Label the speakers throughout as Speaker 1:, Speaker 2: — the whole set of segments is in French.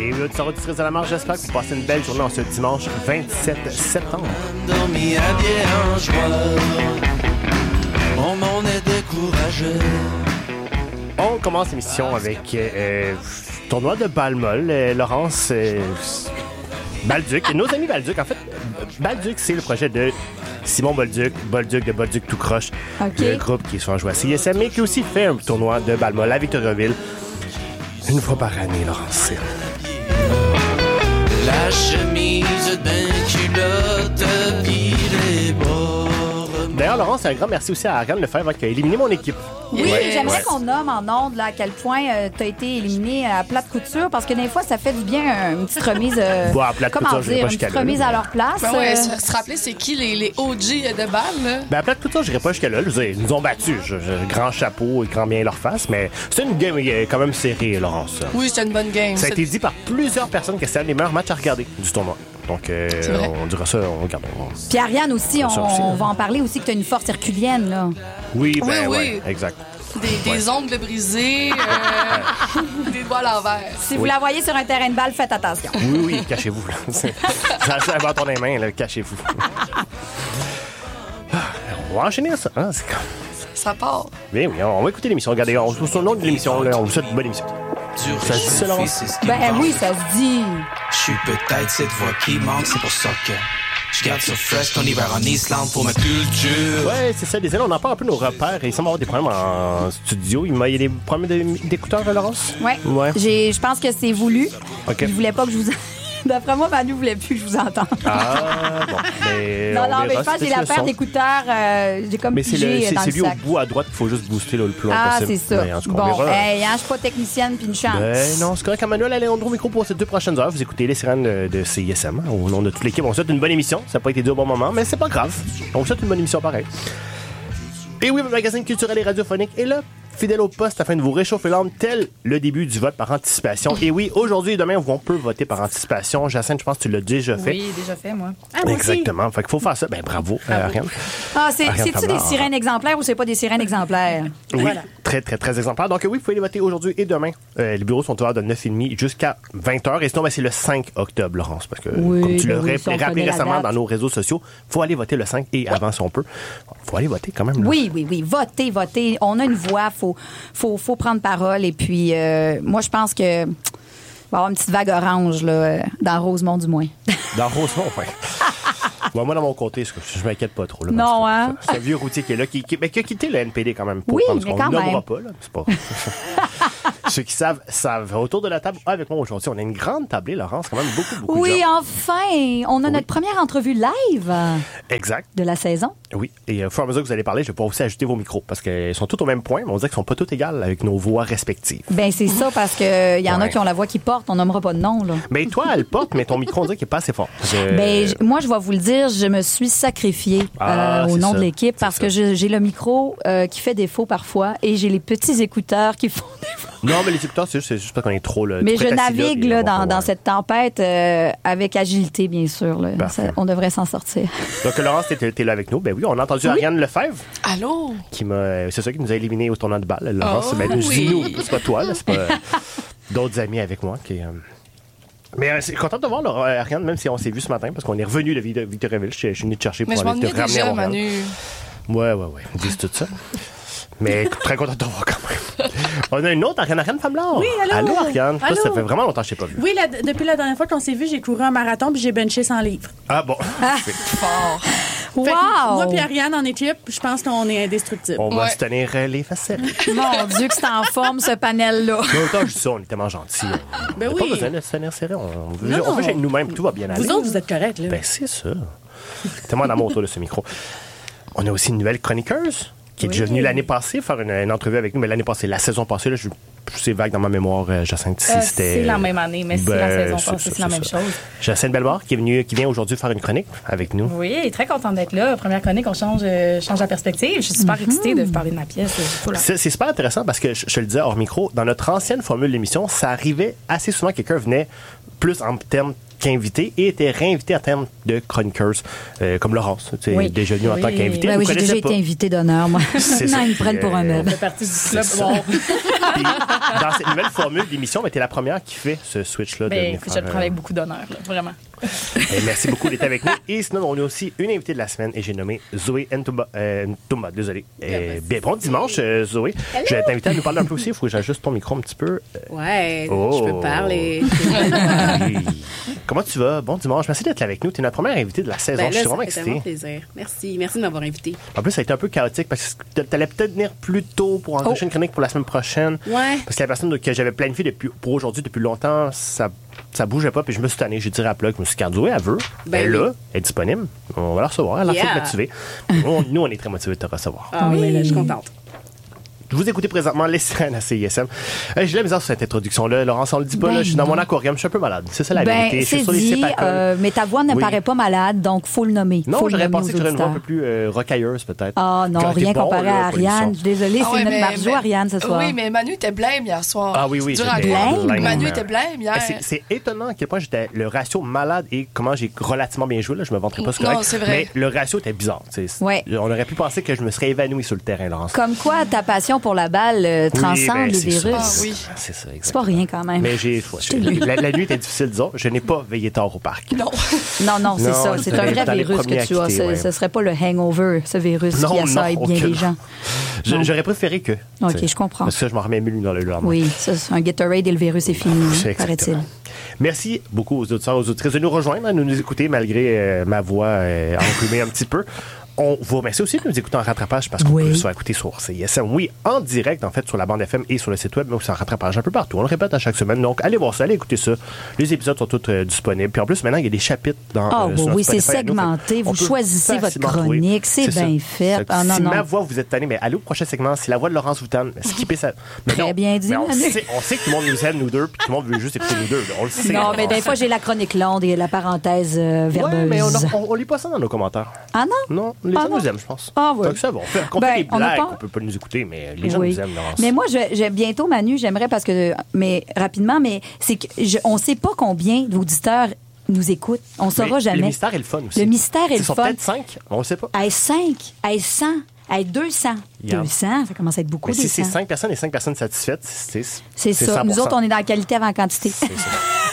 Speaker 1: Et oui, auditeur auditrice de la marche, j'espère que vous passez une belle journée en ce dimanche 27 septembre.
Speaker 2: Dormi à bien en joie, on m'en est découragé.
Speaker 1: On commence l'émission avec tournoi de balle-molle. Laurence Balduc, nos amis Balduc. En fait, Balduc, c'est le projet de Simon Bolduc de Bolduc tout croche, le groupe qui est souvent joué à CISM, mais qui aussi fait un tournoi de balle-molle à Victoriaville une fois par année, Laurence.
Speaker 2: La chemise d'un culotte virée bord.
Speaker 1: D'ailleurs, Laurence, un grand merci aussi à Ariane Lefebvre qui a éliminé mon équipe.
Speaker 3: Oui, j'aimerais qu'on nomme en ondes là, à quel point tu as été éliminé à plate couture, parce que des fois, ça fait du bien une petite remise.
Speaker 1: À plate couture, je vais pas
Speaker 3: une
Speaker 1: jusqu'à
Speaker 3: petite
Speaker 1: là.
Speaker 3: remise à leur place.
Speaker 4: Ben ouais, se rappeler, c'est qui les OG de balle, là?
Speaker 1: Ben, à plate couture, je n'irai pas jusqu'à là. Je veux dire, ils nous ont battus. Grand chapeau et grand bien leur face, mais c'est une game quand même serrée, Laurence.
Speaker 4: Oui, c'était une bonne game.
Speaker 1: Ça a été dit par plusieurs personnes que c'était un des meilleurs matchs à regarder du tournoi. Donc, on dira ça, on regarde.
Speaker 3: Puis Ariane aussi, on va en parler aussi, que tu as une force herculienne, là.
Speaker 1: Oui,
Speaker 4: oui.
Speaker 1: ouais, exact.
Speaker 4: Des ongles brisés, des doigts à l'envers.
Speaker 3: Si vous la voyez sur un terrain de balle, faites attention.
Speaker 1: Oui, cachez-vous. Ça a un bâton dans les mains, là, cachez-vous. On va enchaîner ça. Hein? C'est comme...
Speaker 4: Ça part.
Speaker 1: Oui, on va écouter l'émission. Regardez, on se nom de l'émission, là, on vous souhaite une bonne émission. Ça se dit ça, Laurence?
Speaker 3: Ben oui, ça se dit.
Speaker 2: Je suis peut-être cette voix qui manque, c'est pour ça que je garde ça fresh ton hiver en Islande pour ma culture.
Speaker 1: Ouais, c'est ça, désolé, on en parle un peu de nos repères et il semble avoir des problèmes en studio. Il y a des problèmes d'écouteurs, Laurence?
Speaker 3: Ouais. Je pense que c'est voulu.
Speaker 1: OK.
Speaker 3: Je voulais pas que je vous... D'après moi, Manu voulait plus que je vous entende.
Speaker 1: Ah, bon. Mais
Speaker 3: non, mais je pense que j'ai la paire d'écouteurs. J'ai comme pigé dans le
Speaker 1: c'est lui
Speaker 3: sac.
Speaker 1: au bout à droite qu'il faut juste booster là, le plus long possible.
Speaker 3: C'est ça.
Speaker 1: Mais en tout cas,
Speaker 3: bon, je suis pas technicienne puis une chance.
Speaker 1: Non, c'est correct. Emmanuel Alejandro micro pour ces 2 prochaines heures. Vous écoutez les sirènes de CISM. Au nom de toute l'équipe, on vous souhaite une bonne émission. Ça n'a pas été dit au bon moment, mais c'est pas grave. On vous souhaite une bonne émission pareil. Et oui, le magazine culturel et radiophonique est là, fidèle au poste afin de vous réchauffer l'âme, tel le début du vote par anticipation. Et oui, aujourd'hui et demain, on peut voter par anticipation. Jacinthe, je pense que tu l'as déjà fait.
Speaker 3: Oui, déjà fait, moi.
Speaker 1: Exactement. Fait qu'il faut faire ça. Ben, bravo, Ariane.
Speaker 3: C'est-tu des sirènes exemplaires ou c'est pas des sirènes exemplaires?
Speaker 1: Oui,
Speaker 3: voilà.
Speaker 1: Très, très, très exemplaire. Donc oui, vous pouvez les voter aujourd'hui et demain. Les bureaux sont ouverts de 9h30 jusqu'à 20h. Et sinon, c'est le 5 octobre, Laurence, parce que comme tu l'as rappelé récemment dans nos réseaux sociaux, il faut aller voter le 5 et avant si on peut. Il faut aller voter quand même. Là.
Speaker 3: Oui. Votez. On a une voix, faut prendre parole. Et puis, moi, je pense que il va y avoir une petite vague orange là, dans Rosemont, du moins.
Speaker 1: Dans Rosemont, oui. Moi, dans mon côté, je m'inquiète pas trop. Là,
Speaker 3: non, hein?
Speaker 1: C'est un vieux routier qui est là, qui a quitté le NPD quand même.
Speaker 3: Oui, mais
Speaker 1: qu'on
Speaker 3: quand
Speaker 1: ne
Speaker 3: même.
Speaker 1: nommera pas. Là. C'est pas... Ceux qui savent. Autour de la table avec moi aujourd'hui, on a une grande tablée, Laurence, quand même beaucoup de gens.
Speaker 3: Oui, enfin! On a notre première entrevue live
Speaker 1: exact.
Speaker 3: De la saison.
Speaker 1: Oui, et au fur et à mesure que vous allez parler, je vais pouvoir aussi ajouter vos micros, parce qu'ils sont tous au même point, mais on dirait qu'ils sont pas tous égales avec nos voix respectives.
Speaker 3: Ben c'est ça, parce que y en a qui ont la voix qui porte, on nommera pas de nom, là.
Speaker 1: Ben toi, elle porte, mais ton micro, on dirait qu'il est pas assez fort.
Speaker 3: Moi, je vais vous le dire, je me suis sacrifiée au nom de l'équipe, parce que j'ai le micro qui fait défaut parfois, et j'ai les petits écouteurs qui font défaut.
Speaker 1: Non, mais les écouteurs, c'est juste parce qu'on est trop... Là,
Speaker 3: mais je navigue là, dans cette tempête avec agilité, bien sûr. Là. On devrait s'en sortir.
Speaker 1: Donc, Laurence, t'es là avec nous. Ben oui, on a entendu Ariane Lefebvre.
Speaker 4: Allô?
Speaker 1: C'est ça qui nous a éliminés au tournoi de balle. Laurence, nous, c'est pas toi, là, c'est pas d'autres amis avec moi qui... Mais je suis content de voir Ariane, même si on s'est vu ce matin, parce qu'on est revenu de Victoriaville. Je suis venu te chercher pour aller te ramener à Montréal.
Speaker 4: Manu.
Speaker 1: Ouais. Ils disent tout ça. Mais très content de te voir quand même. On a une autre, Ariane Famelard.
Speaker 5: Oui, allô.
Speaker 1: Ariane.
Speaker 5: Allô.
Speaker 1: Ça fait vraiment longtemps que je t'ai pas vu.
Speaker 5: Oui, depuis la dernière fois qu'on s'est vu, j'ai couru un marathon puis j'ai benché 100 livres.
Speaker 1: Ah bon.
Speaker 4: Fort.
Speaker 5: Fait que
Speaker 3: Wow!
Speaker 5: moi puis Ariane en équipe, je pense qu'on est indestructible.
Speaker 1: On va se tenir les facettes.
Speaker 3: Mon Dieu, que c'est en forme, ce panel-là.
Speaker 1: Mais autant je dis ça, on est tellement gentils.
Speaker 5: Ben
Speaker 1: on n'a
Speaker 5: oui.
Speaker 1: pas besoin de se tenir serré. On veut chez nous-mêmes, tout va bien aller.
Speaker 5: Vous autres, vous êtes corrects, là.
Speaker 1: Ben c'est ça. Tellement d'amour autour de ce micro. On a aussi une nouvelle chroniqueuse qui est déjà venue l'année passée faire une entrevue avec nous. Mais l'année passée, la saison passée, là, c'est vague dans ma mémoire, Jacinthe.
Speaker 5: C'est la même année, mais c'est la saison passée, c'est la même chose.
Speaker 1: Jacinthe Bellemare qui vient aujourd'hui faire une chronique avec nous.
Speaker 6: Oui, très contente d'être là. Première chronique, on change la perspective. Je suis super excitée de vous parler de ma pièce.
Speaker 1: C'est super intéressant parce que, je le disais hors micro, dans notre ancienne formule d'émission, ça arrivait assez souvent, quelqu'un venait plus en termes qu'invité et était réinvité en termes de chroniqueurs, comme Laurence. Tu es déjà venue en tant qu'invité.
Speaker 3: Oui, j'ai déjà été invité d'honneur, moi. Non, ils me prennent pour un meuble.
Speaker 6: C'est partie du club. Bon.
Speaker 1: Puis, dans cette nouvelle formule d'émission, tu es la première qui fait ce switch-là.
Speaker 6: Ben, je le prends avec beaucoup d'honneur, là, vraiment.
Speaker 1: Merci beaucoup d'être avec nous. Et sinon, on a aussi une invitée de la semaine et j'ai nommé Zoé Ntumba. Désolé. Bien bon dimanche, Zoé. Hello. Je vais t'inviter à nous parler un peu aussi. Il faut que j'ajuste ton micro un petit peu.
Speaker 7: Ouais, je peux parler.
Speaker 1: Comment tu vas? Bon dimanche. Merci d'être avec nous. Tu es notre première invitée de la saison. Je suis vraiment excitée.
Speaker 7: Ça fait plaisir. Merci de m'avoir invité.
Speaker 1: En plus, ça a été un peu chaotique parce que tu allais peut-être venir plus tôt pour enregistrer une chronique pour la semaine prochaine.
Speaker 7: Ouais.
Speaker 1: Parce que la personne que j'avais planifiée pour aujourd'hui depuis longtemps, ça bougeait pas, puis je me suis tanné. J'ai tiré à plat, je me suis dit, Zoé, elle veut. Elle est là, elle est disponible. On va la recevoir. Elle a l'air toute motivée. Nous, on est très motivés de te recevoir.
Speaker 7: Ah oui, là, je suis contente.
Speaker 1: Vous écoutez présentement les sirènes à CISM. J'ai la misère sur cette introduction-là. Laurence, on le dit pas, là, je suis dans mon aquarium, je suis un peu malade. C'est ça la vérité. Je suis sur les cépacoles.
Speaker 3: Mais ta voix ne paraît pas malade, donc faut le nommer.
Speaker 1: Non, j'aurais pensé que j'aurais une voix un peu plus rocailleuse, peut-être.
Speaker 3: Ah non, rien comparé à Ariane. Je suis désolée, c'est notre Marjo, Ariane, ce soir.
Speaker 4: Oui, mais Manu était blême hier soir.
Speaker 1: Ah oui,
Speaker 3: blême.
Speaker 4: Manu était blême hier.
Speaker 1: C'est étonnant à quel point j'étais le ratio malade et comment j'ai relativement bien joué. Là, je me vanterai pas, c'est correct.
Speaker 4: Non, c'est vrai.
Speaker 1: Mais le ratio était bizarre. On aurait pu penser que je me serais évanoui sur le terrain, Laurence.
Speaker 3: Comme quoi, ta passion pour la balle transcende les virus.
Speaker 1: C'est ça, exactement.
Speaker 3: C'est pas rien quand même.
Speaker 1: Mais la nuit était difficile, disons. Je n'ai pas veillé tard au parc.
Speaker 3: Non, c'est ça. C'est un vrai virus que tu as. Ce serait pas le hangover, ce virus qui assaille bien les gens.
Speaker 1: J'aurais préféré que.
Speaker 3: OK, je comprends.
Speaker 1: Parce que je m'en remets mieux dans le lendemain.
Speaker 3: Oui, ça, c'est un Gatorade et le virus est fini, paraît-il.
Speaker 1: Merci beaucoup aux auditeurs, aux auditrices de nous rejoindre, de nous écouter malgré ma voix enrhumée un petit peu. On vous remercie aussi de nous écouter en rattrapage parce qu'on peut se faire écouter sur CISM. Oui, en direct, en fait, sur la bande FM et sur le site web, mais aussi en rattrapage un peu partout. On le répète à chaque semaine. Donc, allez voir ça, allez écouter ça. Les épisodes sont tous disponibles. Puis en plus, maintenant, il y a des chapitres dans
Speaker 3: oui, c'est segmenté. Vous choisissez votre chronique. C'est bien fait.
Speaker 1: Si ma voix vous êtes tanné, mais allez au prochain segment. Si la voix de Laurence vous tanne, skippez ça.
Speaker 3: Très bien dit,
Speaker 1: on sait que tout le monde nous aime, nous deux, puis tout le monde veut juste écouter nous deux. On le sait.
Speaker 3: Non, mais des fois, j'ai la chronique longue et la parenthèse verbeuse.
Speaker 1: Oui, mais on lit pas ça dans nos commentaires.
Speaker 3: Ah non?
Speaker 1: Non, les gens nous aiment, je pense.
Speaker 3: Ah oui.
Speaker 1: Donc ça va. On fait des blagues, on peut pas nous écouter, mais les gens nous aiment, Laurence.
Speaker 3: Mais moi, bientôt, Manu, j'aimerais parce que, rapidement, c'est que on sait pas combien d'auditeurs nous écoutent. On saura jamais.
Speaker 1: Le mystère est le fun aussi.
Speaker 3: Le mystère est le fun.
Speaker 1: Ils sont peut-être 5, on le sait pas.
Speaker 3: 5, 100, 200. 200, ça commence à être beaucoup.
Speaker 1: Mais si c'est 5 personnes et 5 personnes satisfaites,
Speaker 3: c'est ça. 100%. Nous autres, on est dans la qualité avant la quantité.
Speaker 1: C'est ça.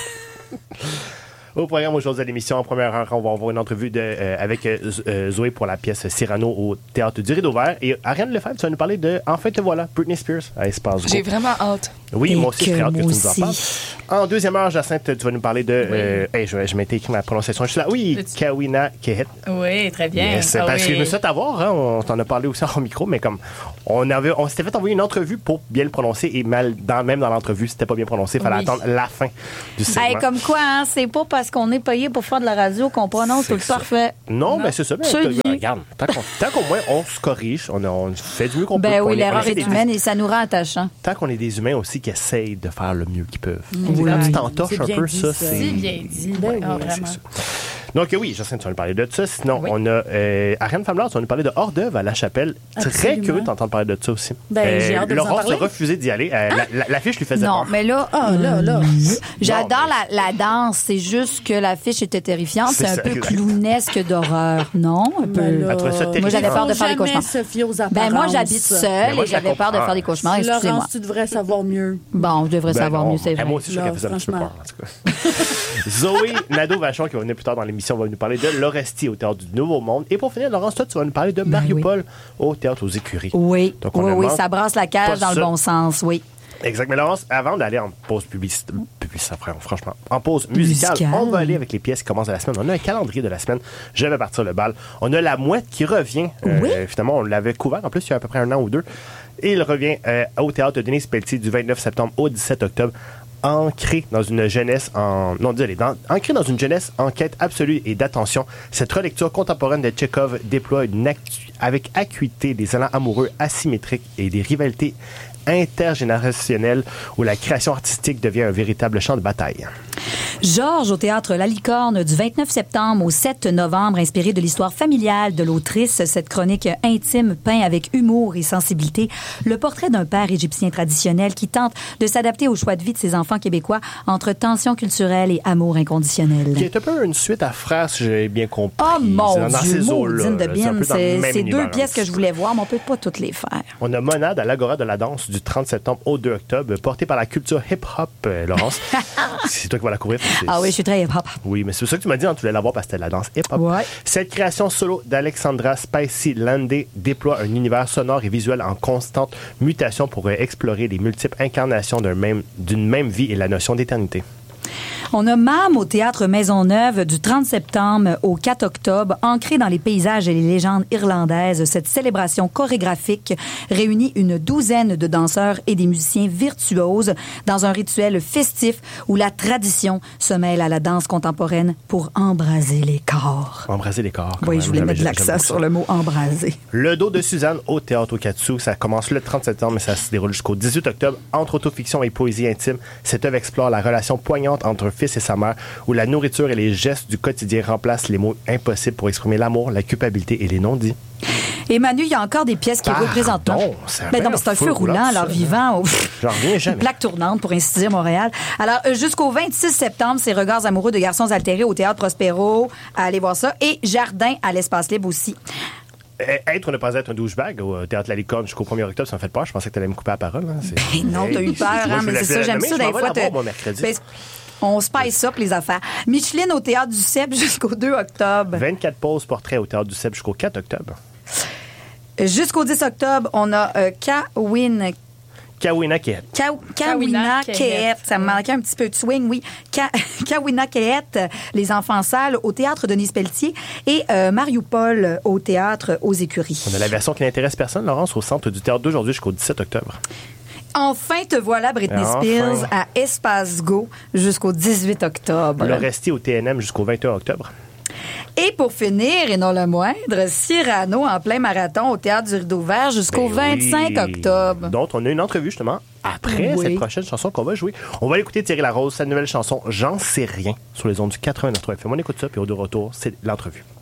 Speaker 1: Au programme aujourd'hui de l'émission, en première heure, on va avoir une entrevue avec Zoé pour la pièce Cyrano au Théâtre du Rideau Vert. Et Ariane Lefebvre, tu vas nous parler de En fait, te voilà, Britney Spears à Espace Go.
Speaker 4: J'ai vraiment hâte.
Speaker 1: Oui, moi aussi, j'ai très hâte que tu nous en parles. En deuxième heure, Jacinthe, tu vas nous parler de... je m'étais écrit ma prononciation. Je suis là. Oui, Kawina Kehet.
Speaker 6: Oui, très bien.
Speaker 1: Yes, parce que je me suis fait avoir, hein, on t'en a parlé aussi en micro, mais comme on s'était fait envoyer une entrevue pour bien le prononcer et même dans l'entrevue, c'était pas bien prononcé. Il fallait attendre la fin du segment.
Speaker 3: Comme quoi, hein, c'est pas parce qu'on est payé pour faire de la radio qu'on prononce tout parfait.
Speaker 1: Non, mais c'est ça. Regarde, tant qu'au moins on se corrige, on fait du mieux qu'on peut.
Speaker 3: Ben oui, l'erreur est humaine et ça nous rend attachants.
Speaker 1: Tant qu'on est des humains aussi qui essayent de faire le mieux qu'ils peuvent. Quand tu t'entorches un peu, ça, c'est...
Speaker 6: C'est bien dit. Vraiment.
Speaker 1: Donc oui, Jacinthe, tu vas nous parler de ça. Sinon, on a Ariane Famblard, tu vas nous parler de Hors d'œuvre à la Chapelle. Très curieux d'entendre parler de ça aussi.
Speaker 5: J'ai hâte de
Speaker 1: Laurence a refusé d'y aller. L'affiche lui faisait peur.
Speaker 3: Non, mais là, j'adore la danse. C'est juste que l'affiche était terrifiante. C'est un peu clownesque d'horreur. Non? Un peu. Moi, j'avais peur de faire des cauchemars. Moi, j'habite seule et j'avais peur de faire des cauchemars. Excusez-moi.
Speaker 5: Laurence, tu devrais savoir mieux.
Speaker 3: Bon, je devrais savoir mieux, c'est vrai.
Speaker 1: Moi aussi, je trouve qu'elle faisait un petit peu peur, en tout cas. Zoé Nadeau-Vachon, qui va venir plus tard dans l'émission, va nous parler de l'Orestie au Théâtre du Nouveau Monde. Et pour finir, Laurence, toi, tu vas nous parler de Mariupol au Théâtre aux Écuries.
Speaker 3: Oui, donc, ça brasse la cage dans le bon sens, oui.
Speaker 1: Exact. Mais Laurence, avant d'aller en pause franchement, en pause musicale, on va aller avec les pièces qui commencent à la semaine. On a un calendrier de la semaine. Je vais partir le bal. On a La Mouette qui revient. Finalement, on l'avait couvert en plus il y a à peu près 1 an ou 2. Et il revient au Théâtre de Denise Pelletier du 29 septembre au 17 octobre. Ancré dans une jeunesse ancré dans une jeunesse en quête absolue et d'attention, cette relecture contemporaine de Tchekhov déploie avec acuité des élans amoureux asymétriques et des rivalités intergénérationnelles où la création artistique devient un véritable champ de bataille.
Speaker 3: Georges au théâtre La Licorne du 29 septembre au 7 novembre, inspiré de l'histoire familiale de l'autrice. Cette chronique intime peint avec humour et sensibilité le portrait d'un père égyptien traditionnel qui tente de s'adapter au choix de vie de ses enfants québécois entre tension culturelle et amour inconditionnel.
Speaker 1: Qui est un peu une suite à Frères, si j'ai bien compris.
Speaker 3: Oh mon Dieu,
Speaker 1: maudine
Speaker 3: de bien. C'est deux pièces que je voulais voir, mais on peut pas toutes les faire.
Speaker 1: On a Monade à l'Agora de la danse du 30 septembre au 2 octobre, portée par la culture hip-hop, Laurence. C'est toi qui vas la couvrir.
Speaker 3: Ah oui, je suis très hip-hop.
Speaker 1: Oui, mais c'est ça que tu m'as dit, tu voulais la voir parce que c'était la danse hip-hop.
Speaker 3: Ouais.
Speaker 1: Cette création solo d'Alexandra Spicy Landé déploie un univers sonore et visuel en constante mutation pour explorer les multiples incarnations d'une même vie et la notion d'éternité.
Speaker 3: On a MAM au Théâtre Maisonneuve du 30 septembre au 4 octobre, ancrée dans les paysages et les légendes irlandaises. Cette célébration chorégraphique réunit une douzaine de danseurs et des musiciens virtuoses dans un rituel festif où la tradition se mêle à la danse contemporaine pour embraser les corps.
Speaker 1: Embraser les corps.
Speaker 3: Oui, je voulais mettre de l'accent sur le mot embraser.
Speaker 1: Le dos de Suzanne au Théâtre Okatsu, ça commence le 30 septembre, mais ça se déroule jusqu'au 18 octobre. Entre autofiction et poésie intime, cette œuvre explore la relation poignante entre un fils et sa mère, où la nourriture et les gestes du quotidien remplacent les mots impossibles pour exprimer l'amour, la culpabilité et les non-dits.
Speaker 3: Et Manu, il y a encore des pièces qui représentent...
Speaker 1: Non,
Speaker 3: c'est un feu roulant, alors vivant.
Speaker 1: J'en reviens jamais.
Speaker 3: Une plaque tournante, pour ainsi dire, Montréal. Alors, jusqu'au 26 septembre, c'est Regards amoureux de garçons altérés au Théâtre Prospero. Allez voir ça. Et Jardin à l'Espace Libre aussi.
Speaker 1: Être ou ne pas être un douchebag au Théâtre La Licorne jusqu'au 1er octobre, ça me fait peur. Je pensais que tu allais me couper la parole. Hein.
Speaker 3: Non, t'as eu peur, hein, mais c'est ça, j'aime ça des fois. On spice up les affaires. Micheline au Théâtre du CEP jusqu'au 2 octobre.
Speaker 1: 24 pauses portraits au Théâtre du CEP jusqu'au 4 octobre.
Speaker 3: Jusqu'au 10 octobre, on a Kawina Keet. Ça me manquait un petit peu de swing, oui. Kawina Keet, Les Enfants sales au Théâtre Denise Pelletier et Mariupol au Théâtre aux Écuries.
Speaker 1: On a la version qui n'intéresse personne, Laurence, au Centre du Théâtre d'aujourd'hui jusqu'au 17 octobre.
Speaker 3: Enfin, te voilà, Britney Spears, à Espace Go jusqu'au 18 octobre.
Speaker 1: Le Resti au TNM jusqu'au 21 octobre.
Speaker 3: Et pour finir, et non le moindre, Cyrano en plein marathon au Théâtre du Rideau Vert jusqu'au 25 octobre.
Speaker 1: Donc, on a une entrevue justement après cette prochaine chanson qu'on va jouer. On va l'écouter Thierry Larose, sa nouvelle chanson « J'en sais rien » sur les ondes du 89.3 FM. On écoute ça, puis au retour, c'est l'entrevue.